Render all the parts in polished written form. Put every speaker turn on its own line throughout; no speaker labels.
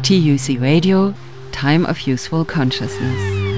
TUC Radio, Time of Useful Consciousness.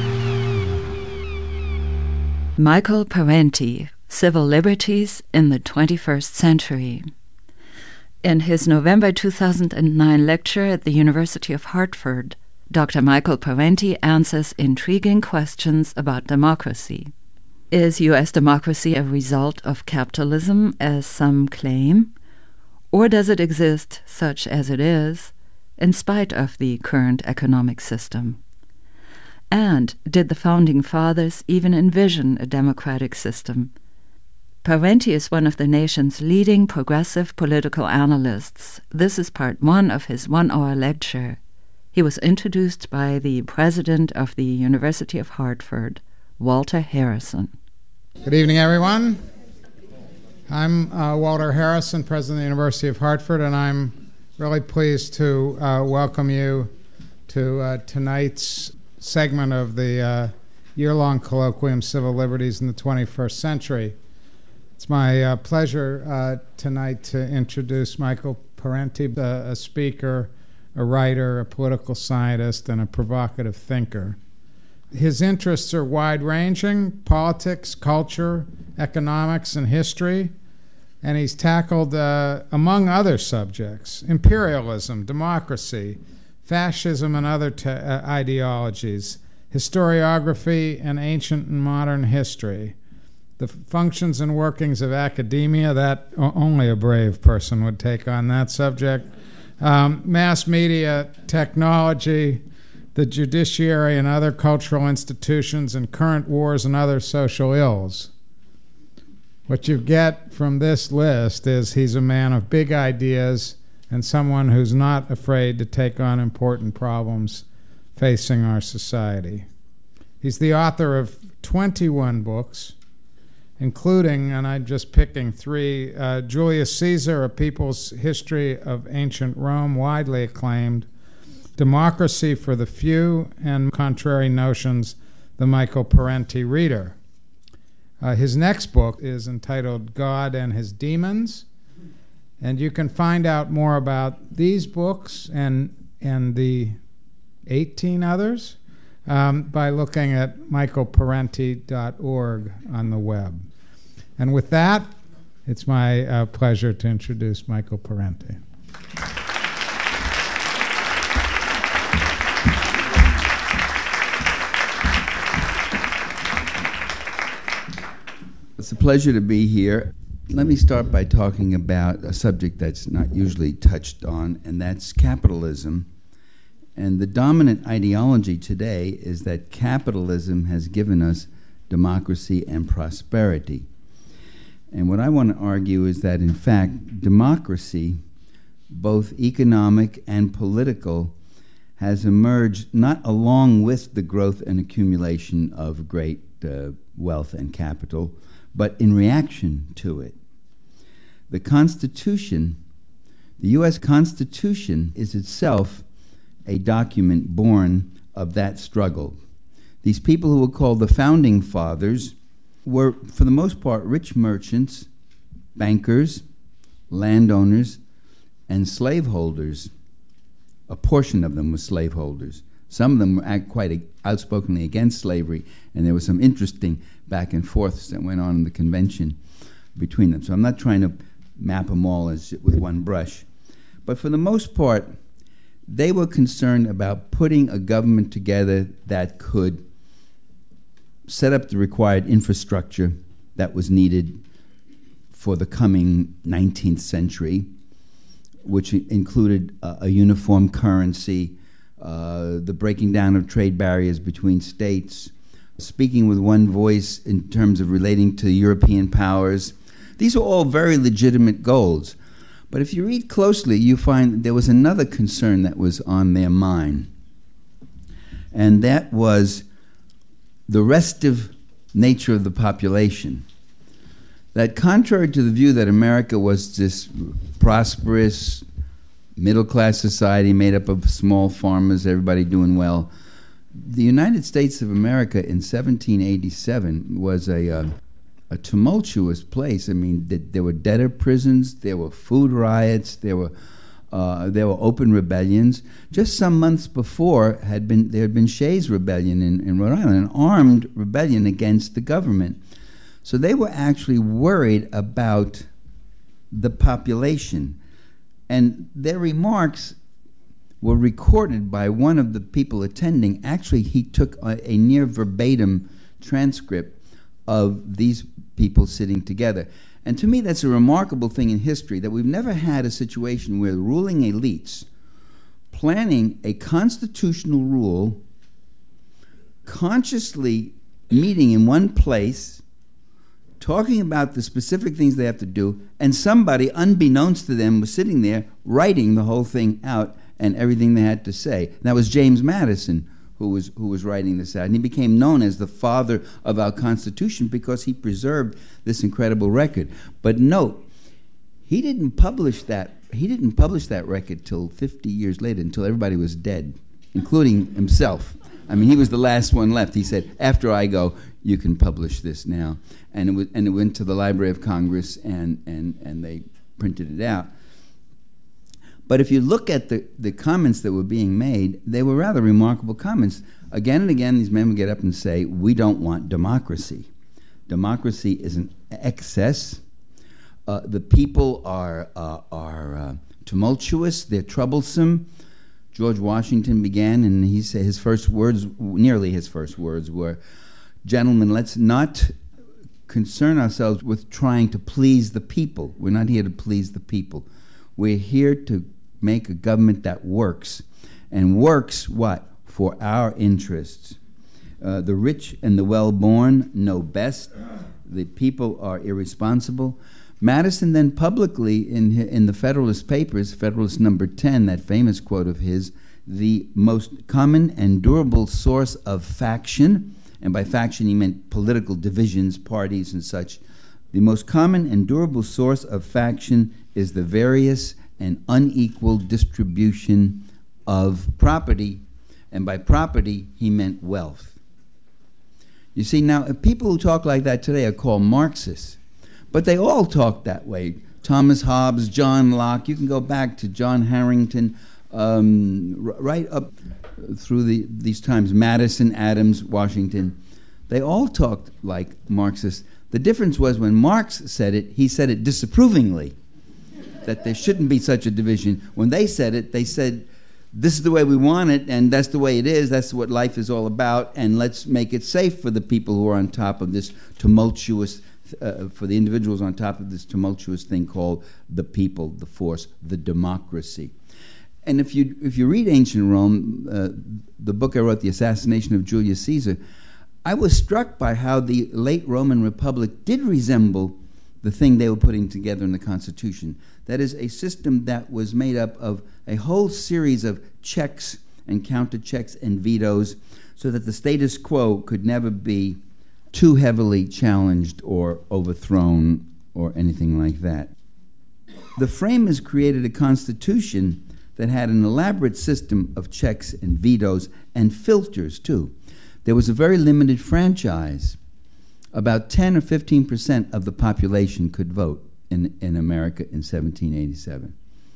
Michael Parenti, Civil Liberties in the 21st Century. In his November 2009 lecture at the University of Hartford, Dr. Michael Parenti answers intriguing questions about democracy. Is U.S. democracy a result of capitalism, as some claim? Or does it exist, such as it is, in spite of the current economic system? And did the Founding Fathers even envision a democratic system? Parenti is one of the nation's leading progressive political analysts. This is part one of his one-hour lecture. He was introduced by the president of the University of Hartford, Walter Harrison.
Good evening, everyone. I'm Walter Harrison, president of the University of Hartford, and I'm really pleased to welcome you to tonight's segment of the year-long colloquium, Civil Liberties in the 21st Century. It's my pleasure tonight to introduce Michael Parenti, a speaker, a writer, a political scientist, and a provocative thinker. His interests are wide-ranging: politics, culture, economics, and history. And he's tackled, among other subjects, imperialism, democracy, fascism and other ideologies, historiography and ancient and modern history, the functions and workings of academia, that only a brave person would take on that subject, mass media, technology, the judiciary and other cultural institutions, and current wars and other social ills. What you get from this list is he's a man of big ideas and someone who's not afraid to take on important problems facing our society. He's the author of 21 books, including, and I'm just picking three, Julius Caesar, A People's History of Ancient Rome, widely acclaimed, Democracy for the Few, and Contrary Notions, The Michael Parenti Reader. His next book is entitled God and His Demons, and you can find out more about these books and the 18 others by looking at michaelparenti.org on the web. And with that, it's my pleasure to introduce Michael Parenti.
It's a pleasure to be here. Let me start by talking about a subject that's not usually touched on, and that's capitalism. And the dominant ideology today is that capitalism has given us democracy and prosperity. And what I want to argue is that, in fact, democracy, both economic and political, has emerged not along with the growth and accumulation of great wealth and capital, but in reaction to it. The Constitution, the U.S. Constitution, is itself a document born of that struggle. These people who were called the Founding Fathers were, for the most part, rich merchants, bankers, landowners, and slaveholders. A portion of them were slaveholders. Some of them were quite outspokenly against slavery, and there was some interesting back and forths that went on in the convention between them. So I'm not trying to map them all with one brush. But for the most part, they were concerned about putting a government together that could set up the required infrastructure that was needed for the coming 19th century, which included a uniform currency, the breaking down of trade barriers between states, speaking with one voice in terms of relating to European powers. These are all very legitimate goals. But if you read closely, you find there was another concern that was on their mind. And that was the restive nature of the population. That contrary to the view that America was this prosperous, middle-class society made up of small farmers, everybody doing well, the United States of America in 1787 was a tumultuous place. I mean, there were debtor prisons, there were food riots, there were There were open rebellions. Just some months before, there had been Shays' Rebellion in Rhode Island, an armed rebellion against the government. So they were actually worried about the population. And their remarks were recorded by one of the people attending. Actually, he took a near verbatim transcript of these people sitting together. And to me, that's a remarkable thing in history, that we've never had a situation where the ruling elites planning a constitutional rule, consciously meeting in one place, talking about the specific things they have to do, and somebody, unbeknownst to them, was sitting there writing the whole thing out and everything they had to say. That was James Madison who was writing this out. And he became known as the father of our Constitution because he preserved this incredible record. But note, he didn't publish that record till 50 years later, until everybody was dead, including himself. I mean, he was the last one left. He said, after I go, you can publish this now. And it went to the Library of Congress, and they printed it out. But if you look at the comments that were being made, they were rather remarkable comments. Again and again, these men would get up and say, we don't want democracy. Democracy is an excess. The people are tumultuous. They're troublesome. George Washington began, and he said his first words, nearly his first words, were, gentlemen, let's not concern ourselves with trying to please the people. We're not here to please the people. We're here to make a government that works. And works what? For our interests. The rich and the well-born know best. The people are irresponsible. Madison then publicly, in the Federalist Papers, Federalist number 10, that famous quote of his, the most common and durable source of faction, and by faction he meant political divisions, parties and such, the most common and durable source of faction is the various and unequal distribution of property, and by property he meant wealth. You see, now, people who talk like that today are called Marxists, but they all talk that way. Thomas Hobbes, John Locke, you can go back to John Harrington, right up through these times, Madison, Adams, Washington. They all talked like Marxists. The difference was when Marx said it, he said it disapprovingly, that there shouldn't be such a division. When they said, this is the way we want it, and that's the way it is, that's what life is all about, and let's make it safe for the people who are on top of this tumultuous, for the individuals on top of this tumultuous thing called the people, the force, the democracy. And if you read Ancient Rome, the book I wrote, The Assassination of Julius Caesar, I was struck by how the late Roman Republic did resemble the thing they were putting together in the Constitution. That is, a system that was made up of a whole series of checks and counter-checks and vetoes so that the status quo could never be too heavily challenged or overthrown or anything like that. The framers created a constitution that had an elaborate system of checks and vetoes and filters, too. There was a very limited franchise. About 10 or 15% of the population could vote in America in 1787.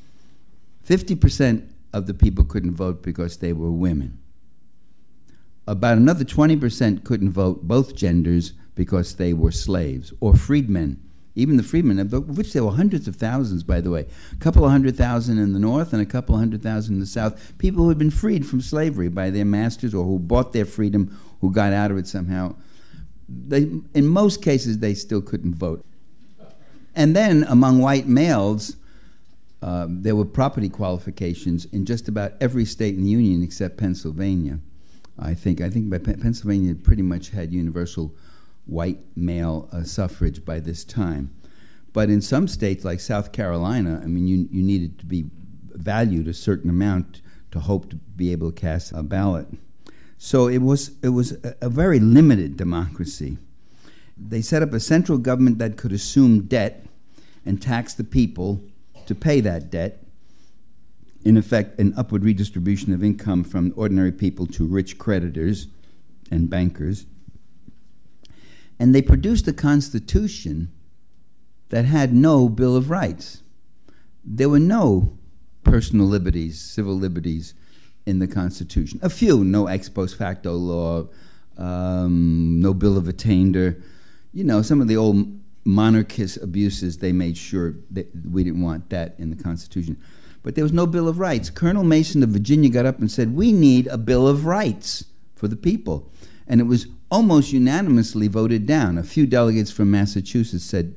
50% of the people couldn't vote because they were women. About another 20% couldn't vote, both genders, because they were slaves or freedmen. Even the freedmen, of which there were hundreds of thousands, by the way. A couple of 100,000 in the North and a couple of 100,000 in the South. People who had been freed from slavery by their masters or who bought their freedom, who got out of it somehow. In most cases, they still couldn't vote. And then, among white males, there were property qualifications in just about every state in the Union except Pennsylvania. I think Pennsylvania pretty much had universal white male suffrage by this time. But in some states, like South Carolina, I mean, you needed to be valued a certain amount to hope to be able to cast a ballot. So it was a very limited democracy. They set up a central government that could assume debt and tax the people to pay that debt. In effect, an upward redistribution of income from ordinary people to rich creditors and bankers. And they produced a constitution that had no Bill of Rights. There were no personal liberties, civil liberties in the Constitution. A few, no ex post facto law, no Bill of Attainder. You know, some of the old monarchist abuses, they made sure that we didn't want that in the Constitution. But there was no Bill of Rights. Colonel Mason of Virginia got up and said, we need a Bill of Rights for the people. And it was almost unanimously voted down. A few delegates from Massachusetts said,